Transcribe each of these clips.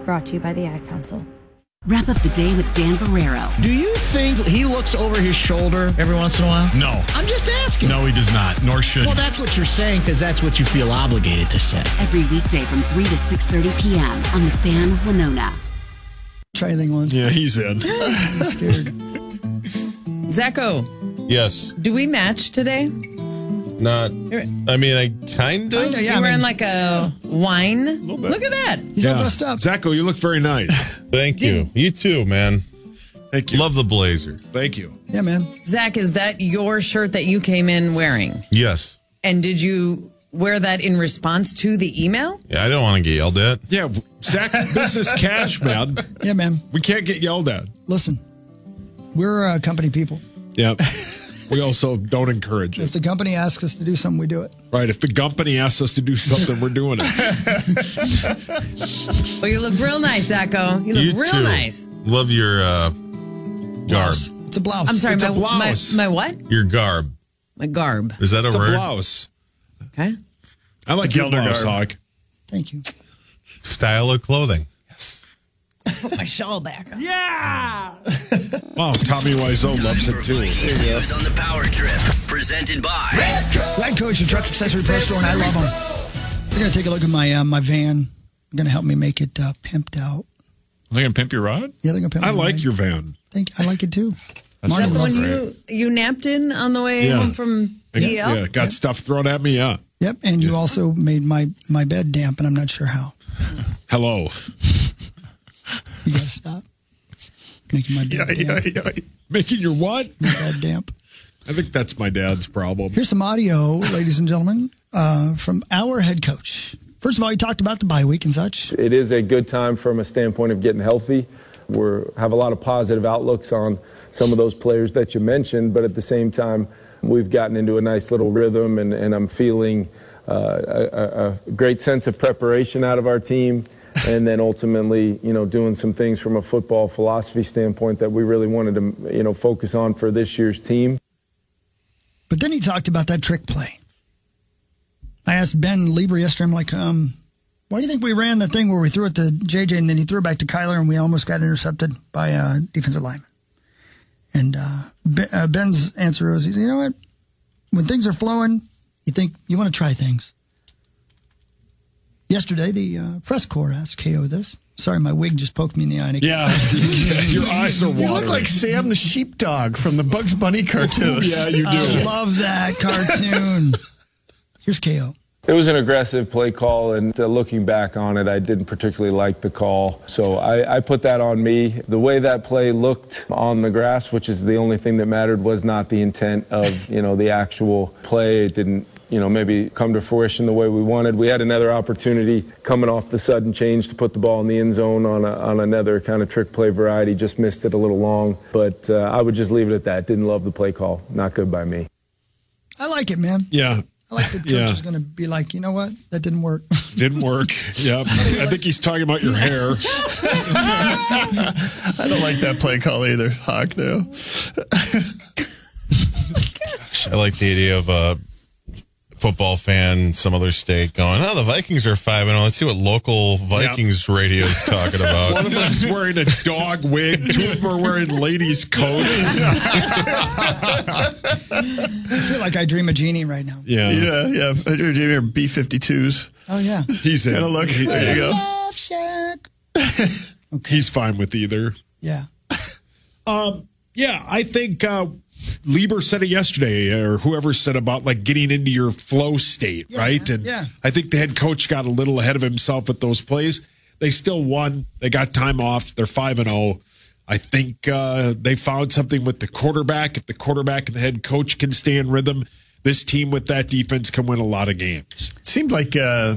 Brought to you by the Ad Council. Wrap up the day with Dan Barreiro. Do you think he looks over his shoulder every once in a while? No. I'm just asking. No, he does not, nor should Well, that's what you're saying because that's what you feel obligated to say. Every weekday from 3 to 6:30 p.m. on The Fan, Winona. Try anything once. Yeah, he's in. I'm scared. Zacho, Yes. do we match today? Not. I mean, I kind of. Kinda, yeah. You're wearing like a wine. Look at that. He's all dressed up. Zacho, you look very nice. Thank you. You too, man. Thank you. Love the blazer. Thank you. Yeah, man. Zach, is that your shirt that you came in wearing? Yes. And did you wear that in response to the email? Yeah, I don't want to get yelled at. Yeah, Zach's business cash, man. Yeah, man. We can't get yelled at. Listen, we're company people. Yeah. We also don't encourage If it. the company asks us to do something, we do it. Right. If the company asks us to do something, we're doing it. Well, you look real nice, Zacho. You look You real too. nice. Love your garb. It's a blouse. I'm sorry, It's a my blouse. my what? Your garb. My garb. Is that a It's a word? blouse. Okay. I like your blouse, Hawk. Thank you. Style of clothing. Put my shawl back on. Oh, Tommy Wiseau loves it too. News on the Power Trip, presented by Red Coach, your truck accessory pro store, and I love them. They're going to take a look at my van. They're going to help me make it pimped out. They're going to pimp your rod? Yeah, they're going to pimp I my like van. your van. I like it too. Is Marty that the one loves it. you napped in on the way Yeah. home from EL? Yeah, got stuff thrown at me. Yeah. Yep, and you also made my bed damp, and I'm not sure how. Hello. You got to stop making my bed damp. Making your what? My bed damp. I think that's my dad's problem. Here's some audio, ladies and gentlemen, from our head coach. First of all, he talked about the bye week and such. It is a good time from a standpoint of getting healthy. We have a lot of positive outlooks on some of those players that you mentioned, but at the same time, we've gotten into a nice little rhythm, and I'm feeling a great sense of preparation out of our team. And then ultimately, doing some things from a football philosophy standpoint that we really wanted to, focus on for this year's team. But then he talked about that trick play. I asked Ben Lieber yesterday, I'm like, why do you think we ran the thing where we threw it to JJ and then he threw it back to Kyler and we almost got intercepted by a defensive lineman? And Ben's answer was, you know what? When things are flowing, you think you want to try things. Yesterday, the press corps asked KO this. Sorry, my wig just poked me in the eye. Yeah, your eyes are watering. You look like Sam the sheepdog from the Bugs Bunny cartoons. Yeah, you do. I love that cartoon. Here's KO. It was an aggressive play call, and looking back on it, I didn't particularly like the call. So I put that on me. The way that play looked on the grass, which is the only thing that mattered, was not the intent of, the actual play. It didn't, maybe come to fruition the way we wanted. We had another opportunity coming off the sudden change to put the ball in the end zone on another kind of trick play variety. Just missed it a little long. But I would just leave it at that. Didn't love the play call. Not good by me. I like it, man. Yeah. I like the coach is going to be like, you know what? That didn't work. Didn't work. Yeah. I think he's talking about your hair. I don't like that play call either, Hawk, though. I like the idea of a football fan, some other state going, the Vikings are 5-0. Let's see what local Vikings radio is talking about. One of them's wearing a dog wig. Two of them are wearing ladies' coats. I feel like I dream a genie right now. Yeah. Yeah. I drew Jimmy B-52s. Oh, yeah. He's in. Kind of look. There you go. Love Shack. Okay. He's fine with either. Yeah. Yeah, I think Lieber said it yesterday, or whoever said about getting into your flow state, right? And I think the head coach got a little ahead of himself with those plays. They still won. They got time off. They're 5-0. I think they found something with the quarterback. If the quarterback and the head coach can stay in rhythm, this team with that defense can win a lot of games. Seemed like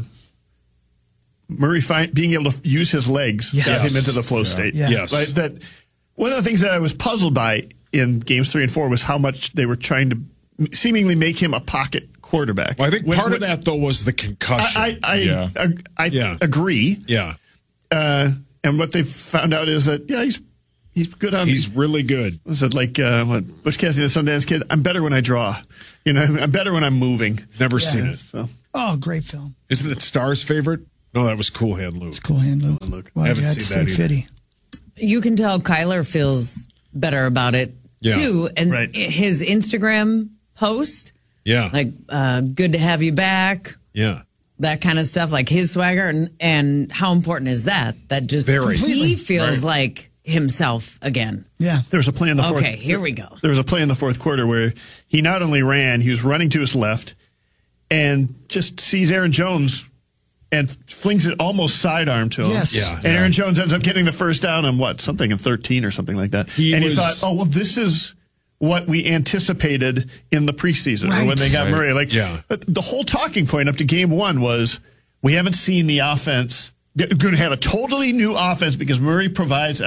Murray being able to use his legs got him into the flow state. Yeah. Yes. Right? That one of the things that I was puzzled by in games 3 and 4 was how much they were trying to seemingly make him a pocket quarterback. Well, I think part of that, though, was the concussion. I agree. Yeah. And what they found out is that, he's good on. He's really good. Was it like what Bush Cassidy, the Sundance Kid? I'm better when I draw. I'm better when I'm moving. Never seen it. So. Oh, great film. Isn't it Star's favorite? No, that was Cool Hand Luke. It's Cool Hand Luke. Why did you have to say Fitty? You can tell Kyler feels better about it, too. And his Instagram post, like, good to have you back. Yeah. That kind of stuff, like his swagger. And how important is that? That just he feels like himself again. Yeah. There was a play in the fourth. Okay, here we go. There was a play in the fourth quarter where he not only ran, he was running to his left and just sees Aaron Jones and flings it almost sidearm to him. Yes. Yeah. And Aaron Jones ends up getting the first down on something in 13 or something like that. He thought, oh, well, this is what we anticipated in the preseason or when they got Murray. The whole talking point up to game one was we haven't seen the offense. They're going to have a totally new offense because Murray provides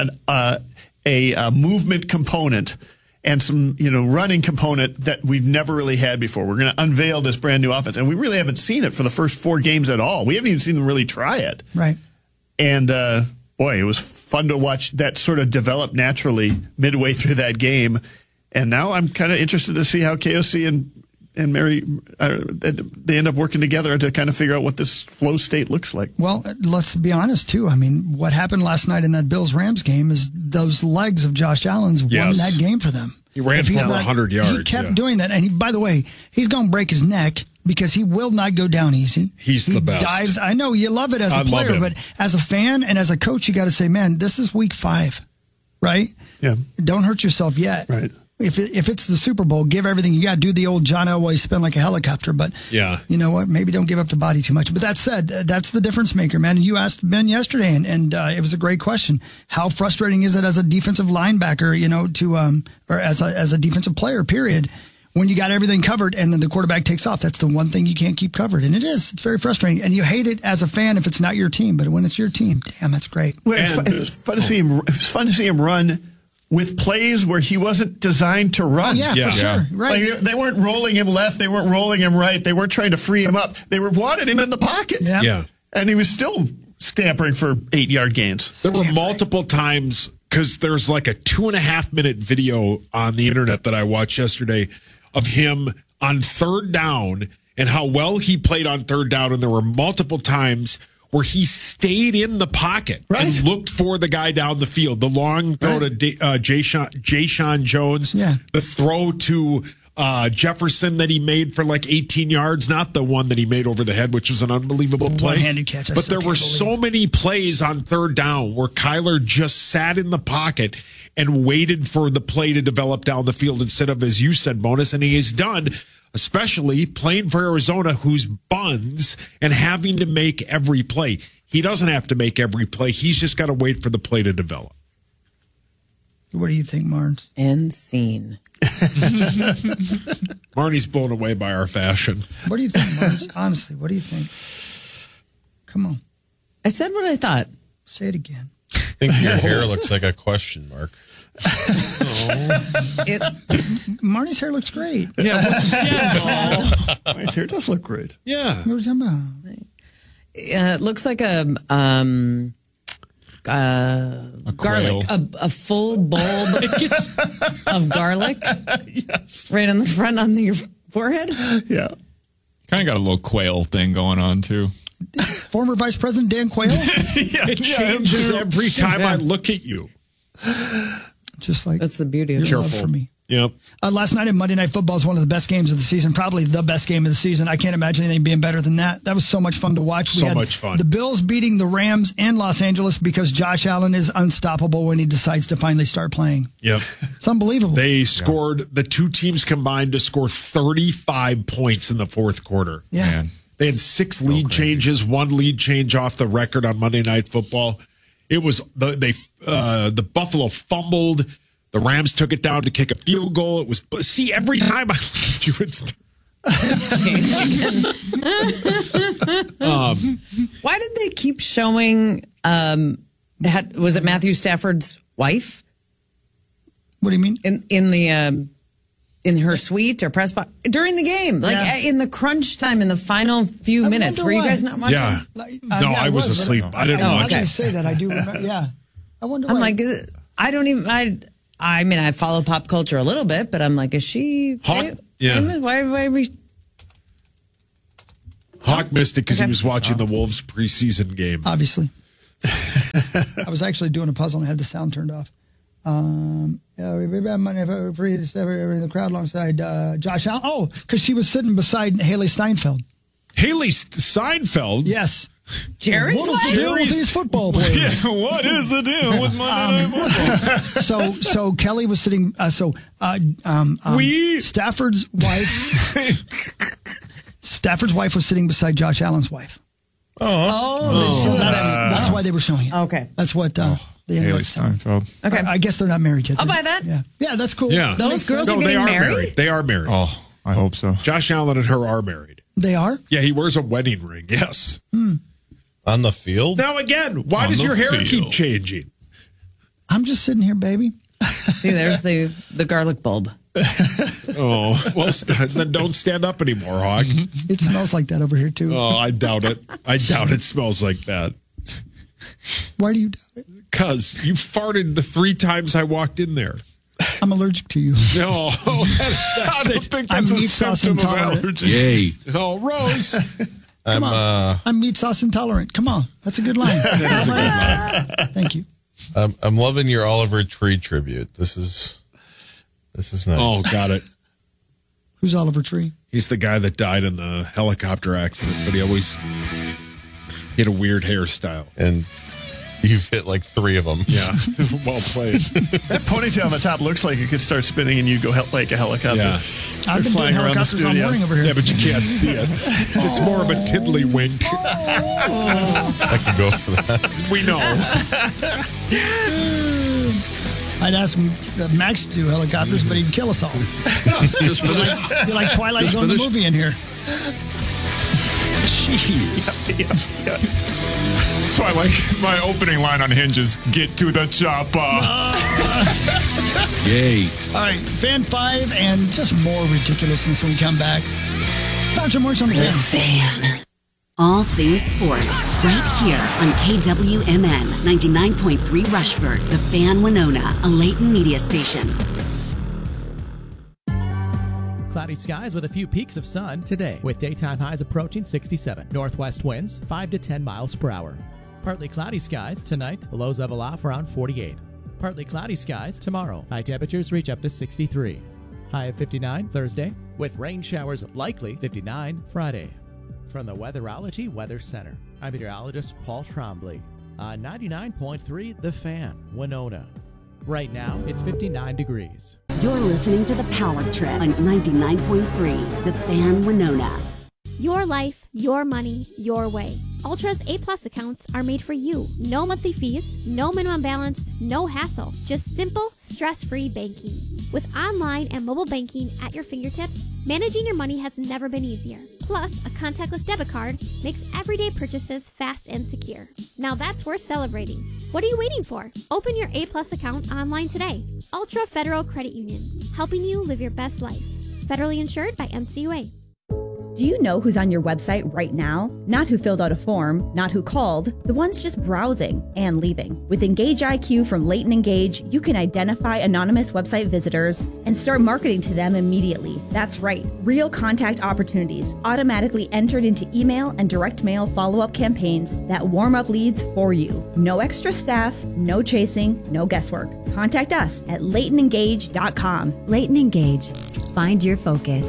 a movement component and some, running component that we've never really had before. We're going to unveil this brand new offense. And we really haven't seen it for the first 4 games at all. We haven't even seen them really try it. Right. And, boy, it was fun to watch that sort of develop naturally midway through that game. And now I'm kind of interested to see how KOC and Mary, they end up working together to kind of figure out what this flow state looks like. Well, let's be honest, too. I mean, what happened last night in that Bills-Rams game is those legs of Josh Allen's won that game for them. He ran for 100 yards. He kept doing that. And by the way, he's going to break his neck because he will not go down easy. He's the best. Dives. I know you love it as a player, but as a fan and as a coach, you got to say, man, this is week 5, right? Yeah. Don't hurt yourself yet. Right. If it's the Super Bowl, give everything you got. Do the old John Elway spin like a helicopter. But you know what? Maybe don't give up the body too much. But that said, that's the difference maker, man. And you asked Ben yesterday, and it was a great question. How frustrating is it as a defensive linebacker, or as a defensive player, period, when you got everything covered and then the quarterback takes off? That's the one thing you can't keep covered. And it's very frustrating. And you hate it as a fan if it's not your team. But when it's your team, damn, that's great. Well, it was fun to see him. It was fun to see him run with plays where he wasn't designed to run. Oh, yeah, for sure. Right. Like they weren't rolling him left. They weren't rolling him right. They weren't trying to free him up. They wanted him in the pocket. Yeah. And he was still scampering for 8-yard gains. There were multiple times, because there's like a 2.5-minute video on the internet that I watched yesterday of him on third down and how well he played on third down. And there were multiple times where he stayed in the pocket and looked for the guy down the field. The long throw to Jayshon Jones, the throw to Jefferson that he made for like 18 yards, not the one that he made over the head, which was an unbelievable play. One-handed catch. But there were so many plays on third down where Kyler just sat in the pocket and waited for the play to develop down the field instead of, as you said, Bonus, and he has done, especially playing for Arizona, who's buns and having to make every play. He doesn't have to make every play. He's just got to wait for the play to develop. What do you think, Marnes? And scene. Marnie's blown away by our fashion. What do you think, Marnes? Honestly, what do you think? Come on. I said what I thought. Say it again. I think your hair looks like a question mark. Marnie's hair looks great. Marnie's hair does look great. Yeah. What are you talking about? It looks like a garlic, a full bulb of garlic. Yes. Right on the front on your forehead. Yeah. Kind of got a little quail thing going on, too. Former Vice President Dan Quayle? It changes every time I look at you. Just like that's the beauty of your love for me. Yep. Last night at Monday Night Football is one of the best games of the season, probably the best game of the season. I can't imagine anything being better than that. That was so much fun to watch. We had much fun. The Bills beating the Rams and Los Angeles because Josh Allen is unstoppable when he decides to finally start playing. Yep. It's unbelievable. They scored, the two teams combined to score 35 points in the fourth quarter. Yeah. Man. They had 6 lead changes, 1 lead change off the record on Monday Night Football. It was the Buffalo fumbled. The Rams took it down to kick a field goal. It was every time I look at you, it's. Why did they keep showing? Was it Matthew Stafford's wife? What do you mean? In her suite or press box during the game, in the crunch time in the final few minutes. Were you guys not watching? Yeah. I was asleep. I didn't watch it. I say that. I do remember. Yeah. I wonder why. I'm like, I don't even. I mean, I follow pop culture a little bit, but I'm like, is she? Yeah. Why are we? Hawk missed it because he was watching the Wolves preseason game. Obviously. I was actually doing a puzzle and I had the sound turned off. The crowd alongside Josh Allen. Oh, because she was sitting beside Haley Steinfeld. Haley Steinfeld? Yes. Jerry's what is the deal with these football players? Yeah, what is the deal with Monday Night Football? So Kelly was sitting. Stafford's wife was sitting beside Josh Allen's wife. So that's why they were showing it. Okay, that's what Haley Steinfeld. Okay, I guess they're not married yet. I'll buy that. Yeah, that's cool. Yeah, those girls are getting married. They are married. Oh, I hope so. Josh Allen and her are married. They are. Yeah, he wears a wedding ring. Yes. On the field? Now again, why does your hair keep changing? I'm just sitting here, baby. See, there's the garlic bulb. Well, then don't stand up anymore, Hawk. It smells like that over here, too. Oh, I doubt it. I doubt it smells like that. Why do you doubt it? Because you farted the 3 times I walked in there. I'm allergic to you. No, I don't think that's a symptom of allergy. Yay. Oh, Rose. Come on. I'm meat sauce intolerant. Come on. That's a good line. That is a good line. Thank you. I'm loving your Oliver Tree tribute. This is nice. Oh, got it. Who's Oliver Tree? He's the guy that died in the helicopter accident, but he always had a weird hairstyle. And you've hit like 3 of them. Yeah, well played. That ponytail on the top looks like it could start spinning and you go like a helicopter. Yeah. I've been doing helicopters all morning over here. Yeah, but you can't see it. It's more of a tiddlywink. I could go for that. We know. I'd ask Max to do helicopters, but he'd kill us all. Just for this. Be like Twilight Zone the movie in here. Jeez. Yeah. So I like my opening line on Hinge is "Get to the chopper." Yay. All right, Fan 5 and just more ridiculousness when we come back. Patrick Morris on the Fan. All things sports, right here on KWMN 99.3 Rushford, The Fan Winona, a Leighton media station. Cloudy skies with a few peaks of sun today, with daytime highs approaching 67. Northwest winds 5 to 10 miles per hour. Partly cloudy skies tonight, lows level off around 48. Partly cloudy skies tomorrow, high temperatures reach up to 63. High of 59 Thursday, with rain showers likely 59 Friday. From the Weatherology Weather Center, I'm meteorologist Paul Trombley on 99.3 The Fan, Winona. Right now, it's 59 degrees. You're listening to The Power Trip on 99.3 The Fan, Winona. Your life, your money, your way. Ultra's A-Plus accounts are made for you. No monthly fees, no minimum balance, no hassle. Just simple, stress-free banking. With online and mobile banking at your fingertips, managing your money has never been easier. Plus, a contactless debit card makes everyday purchases fast and secure. Now that's worth celebrating. What are you waiting for? Open your A-Plus account online today. Ultra Federal Credit Union, helping you live your best life. Federally insured by NCUA. Do you know who's on your website right now? Not who filled out a form, not who called, the ones just browsing and leaving. With Engage IQ from Leighton Engage, you can identify anonymous website visitors and start marketing to them immediately. That's right, real contact opportunities automatically entered into email and direct mail follow-up campaigns that warm up leads for you. No extra staff, no chasing, no guesswork. Contact us at LeightonEngage.com. Leighton Engage. Find your focus.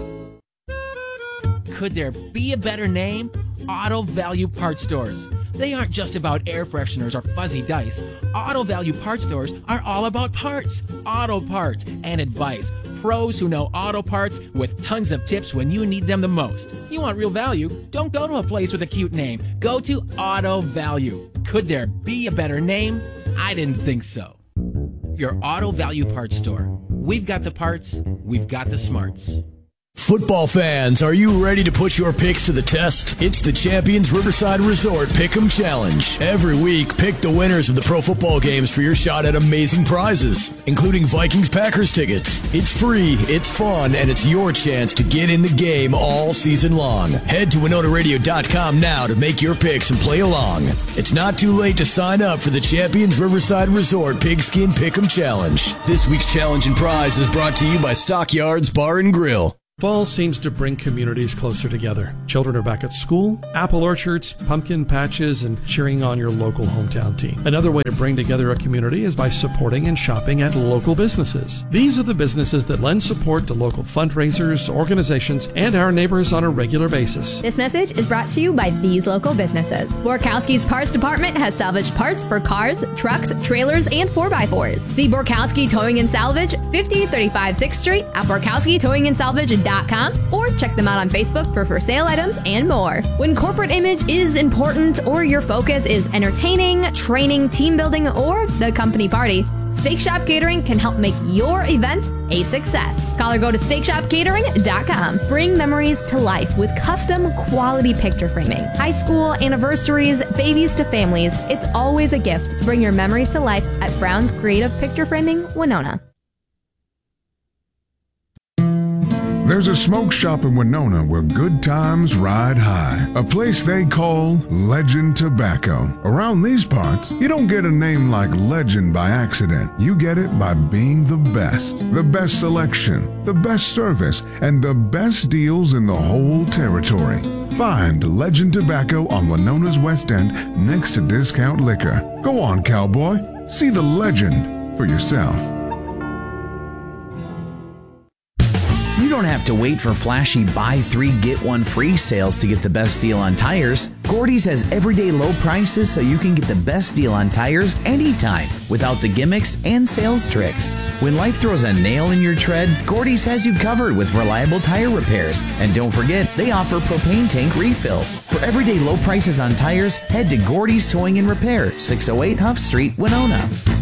Could there be a better name? Auto Value Parts Stores. They aren't just about air fresheners or fuzzy dice. Auto Value Parts Stores are all about parts, auto parts, and advice. Pros who know auto parts with tons of tips when you need them the most. You want real value? Don't go to a place with a cute name. Go to Auto Value. Could there be a better name? I didn't think so. Your Auto Value Parts Store. We've got the parts, we've got the smarts. Football fans, are you ready to put your picks to the test? It's the Champions Riverside Resort Pick'em Challenge. Every week, pick the winners of the pro football games for your shot at amazing prizes, including Vikings-Packers tickets. It's free, it's fun, and it's your chance to get in the game all season long. Head to WinonaRadio.com now to make your picks and play along. It's not too late to sign up for the Champions Riverside Resort Pigskin Pick'em Challenge. This week's challenge and prize is brought to you by Stockyards Bar and Grill. Fall seems to bring communities closer together. Children are back at school, apple orchards, pumpkin patches, and cheering on your local hometown team. Another way to bring together a community is by supporting and shopping at local businesses. These are the businesses that lend support to local fundraisers, organizations, and our neighbors on a regular basis. This message is brought to you by these local businesses. Borkowski's Parts Department has salvaged parts for cars, trucks, trailers, and 4x4s. See Borkowski Towing and Salvage, 5035 6th Street at BorkowskiTowingandSalvage.com or check them out on Facebook for sale items and more. When corporate image is important or your focus is entertaining, training, team building, or the company party, Steak Shop Catering can help make your event a success. Call or go to SteakShopCatering.com. Bring memories to life with custom quality picture framing. High school, anniversaries, babies to families, it's always a gift to bring your memories to life at Brown's Creative Picture Framing, Winona. There's a smoke shop in Winona where good times ride high. A place they call Legend Tobacco. Around these parts, you don't get a name like Legend by accident. You get it by being the best. The best selection, the best service, and the best deals in the whole territory. Find Legend Tobacco on Winona's West End next to Discount Liquor. Go on, cowboy. See the legend for yourself. You don't have to wait for flashy buy 3 get 1 free sales to get the best deal on tires. Gordy's has everyday low prices so you can get the best deal on tires anytime without the gimmicks and sales tricks. When life throws a nail in your tread, Gordy's has you covered with reliable tire repairs. And don't forget, they offer propane tank refills. For everyday low prices on tires, head to Gordy's Towing and Repair, 608 Huff Street, Winona.